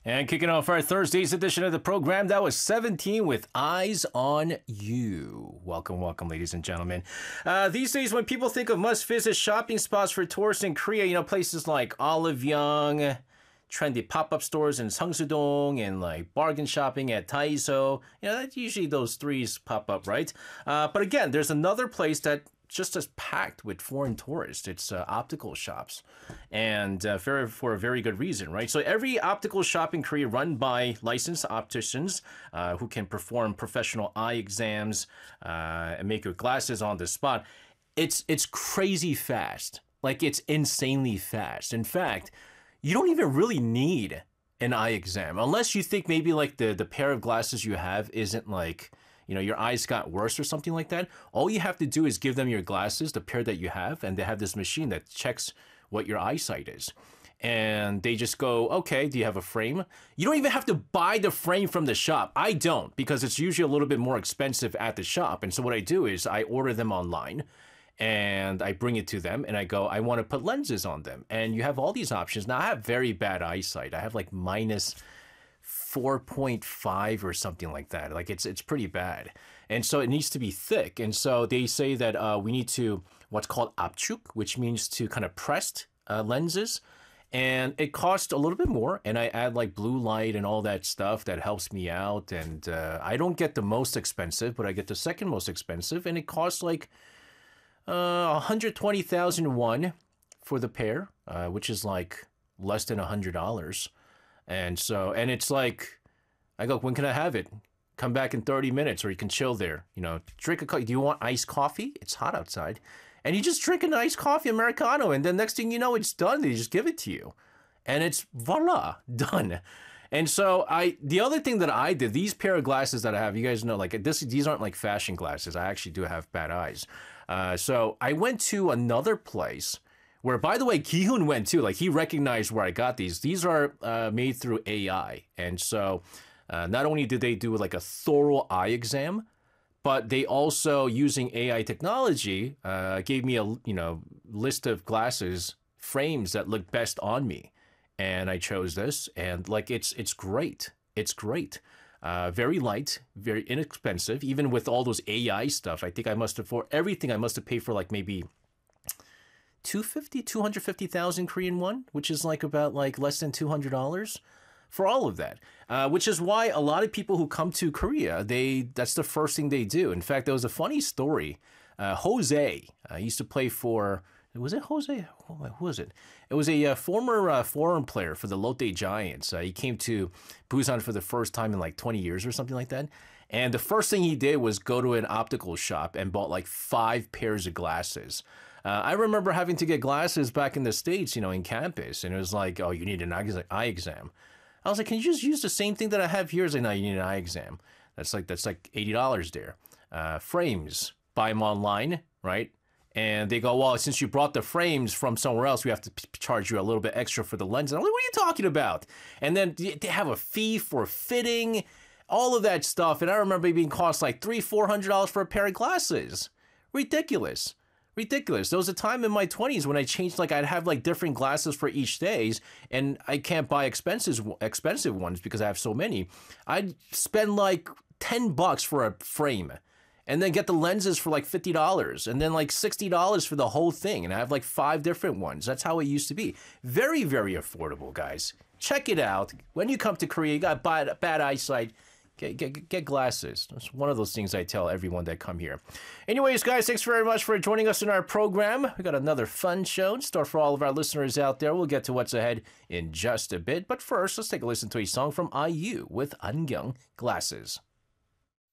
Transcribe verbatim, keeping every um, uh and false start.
And kicking off our Thursday's edition of the program, that was seventeen with Eyes on You. Welcome, welcome, ladies and gentlemen. Uh, these days, when people think of must-visit shopping spots for tourists in Korea, you know, places like Olive Young, trendy pop-up stores in Seongsu-dong, and like bargain shopping at Daiso, you know, that's usually those threes pop up, right? Uh, but again, there's another place that just as packed with foreign tourists. It's uh, optical shops, and uh, for, for a very good reason, right? So every optical shop in Korea run by licensed opticians uh, who can perform professional eye exams uh, and make your glasses on the spot. It's it's crazy fast, like it's insanely fast. In fact, you don't even really need an eye exam unless you think maybe like the the pair of glasses you have isn't like, you know, your eyes got worse or something like that. All you have to do is give them your glasses, the pair that you have, and they have this machine that checks what your eyesight is. And they just go, okay, do you have a frame? You don't even have to buy the frame from the shop. I don't, because it's usually a little bit more expensive at the shop. And so what I do is I order them online and I bring it to them and I go, I want to put lenses on them. And you have all these options. Now, I have very bad eyesight. I have like minus four point five or something like that. Like it's it's pretty bad. And so it needs to be thick. And so they say that uh, we need to what's called 압축, which means to kind of pressed uh, lenses. And it costs a little bit more. And I add like blue light and all that stuff that helps me out. And uh, I don't get the most expensive, but I get the second most expensive. And it costs like uh, one hundred twenty thousand won for the pair, uh, which is like less than one hundred dollars. And so, and it's like, I go, when can I have it? Come back in thirty minutes, or you can chill there. You know, drink a coffee. Do you want iced coffee? It's hot outside. And you just drink an iced coffee Americano, and then next thing you know, it's done. They just give it to you. And it's voila, done. And so I, the other thing that I did, these pair of glasses that I have, you guys know, like this, these aren't like fashion glasses. I actually do have bad eyes. Uh, so I went to another place where, by the way, Ki-hoon went too. Like, he recognized where I got these. These are uh, made through A I. And so uh, not only did they do like a thorough eye exam, but they also, using A I technology, uh, gave me a, you know, list of glasses, frames that look best on me. And I chose this, and like, it's it's great. It's great. Uh, very light, very inexpensive. Even with all those A I stuff, I think I must have, for everything, I must have paid for like maybe two hundred fifty, two hundred fifty thousand Korean won, which is like about like less than two hundred dollars for all of that. Uh, which is why a lot of people who come to Korea, they that's the first thing they do. In fact, there was a funny story. Uh, Jose uh, used to play for, was it Jose? Who was it? It was a uh, former uh, foreign player for the Lotte Giants. Uh, he came to Busan for the first time in like twenty years or something like that. And the first thing he did was go to an optical shop and bought like five pairs of glasses. Uh, I remember having to get glasses back in the States, you know, in campus. And it was like, oh, you need an eye exam. I was like, can you just use the same thing that I have here? He's like, no, you need an eye exam. That's like, that's like eighty dollars there. Uh, frames, buy them online, right? And they go, well, since you brought the frames from somewhere else, we have to p- charge you a little bit extra for the lens. And I'm like, what are you talking about? And then they have a fee for fitting, all of that stuff. And I remember it being cost like three, four hundred dollars for a pair of glasses. Ridiculous. Ridiculous. There was a time in my twenties when I changed, like I'd have like different glasses for each days, and I can't buy expensive expensive ones because I have so many. I'd spend like ten bucks for a frame, and then get the lenses for like fifty dollars, and then like sixty dollars for the whole thing, and I have like five different ones. That's how it used to be. Very, very affordable, guys. Check it out. When you come to Korea, you got bad, bad eyesight, Get, get, get glasses. That's one of those things I tell everyone that come here. Anyways, guys, thanks very much for joining us in our program. We got another fun show in store for all of our listeners out there. We'll get to what's ahead in just a bit. But first, let's take a listen to a song from I U with 안경 Glasses.